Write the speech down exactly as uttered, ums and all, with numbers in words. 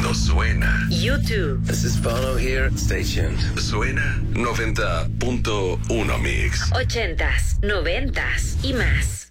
cuando suena. YouTube. This is Bono here. Stay tuned. Suena noventa punto uno Mix. Ochentas, noventas y más.